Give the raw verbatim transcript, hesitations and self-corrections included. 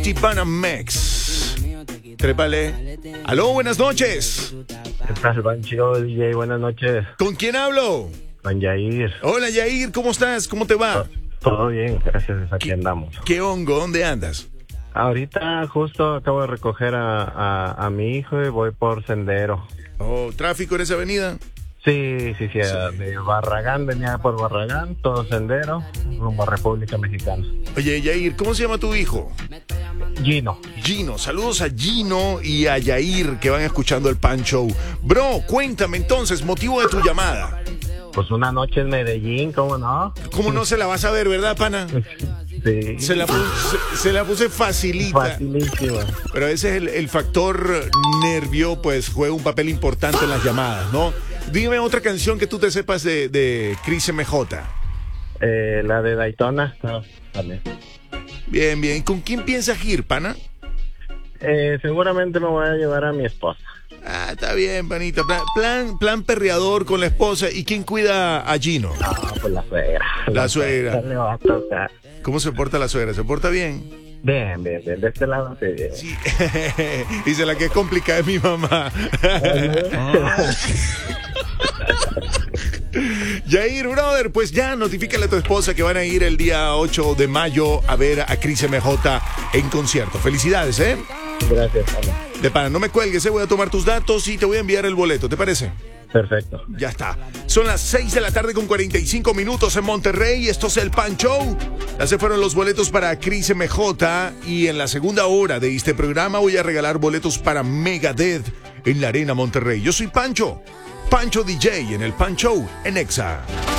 Banamex. Trépale. Aló, buenas noches. ¿Qué tal, Pancho, D J? Buenas noches. ¿Con quién hablo? Con Yair. Hola, Yair, ¿cómo estás? ¿Cómo te va? Todo bien, gracias, aquí ¿Qué, andamos. ¿Qué hongo? ¿Dónde andas? Ahorita justo acabo de recoger a, a, a mi hijo y voy por Sendero. Oh, ¿tráfico en esa avenida? Sí, sí, sí, sí. De Barragán, venía por Barragán, todo Sendero, rumbo a República Mexicana. Oye, Yair, ¿cómo se llama tu hijo? Gino. Gino, saludos a Gino y a Yair que van escuchando el Pan Show. Bro, cuéntame entonces, motivo de tu llamada. Pues una noche en Medellín, ¿cómo no? ¿Cómo no se la vas a ver, verdad, pana? Sí. Se la, puse, se, se la puse facilita. Facilísima. Pero ese es el, el factor nervio, pues juega un papel importante en las llamadas, ¿no? Dime otra canción que tú te sepas de, de Cris M J. Eh, la de Daytona. No, vale. Bien, bien. ¿Con quién piensas ir, pana? Eh, seguramente me voy a llevar a mi esposa. Ah, está bien, panita. Plan, plan, plan perreador con la esposa. ¿Y quién cuida a Gino? No, pues la suegra. La, la suegra. suegra. Le va a tocar. ¿Cómo se porta la suegra? ¿Se porta bien? Bien, bien, bien. De este lado sí, bien. Sí. Dice la que es complicada es mi mamá. Yair, brother, pues ya notifícale a tu esposa que van a ir el día ocho de mayo a ver a Cris M J en concierto. Felicidades, ¿eh? Gracias, Ana. De pana, no me cuelgues, ¿eh? Voy a tomar tus datos y te voy a enviar el boleto, ¿te parece? Perfecto. Ya está. Son las seis de la tarde con cuarenta y cinco minutos en Monterrey. Esto es el Pan Show. Ya se fueron los boletos para Cris M J. Y en la segunda hora de este programa voy a regalar boletos para Megadeth en la Arena Monterrey. Yo soy Pancho. Pancho D J en el Pan Show en Exa.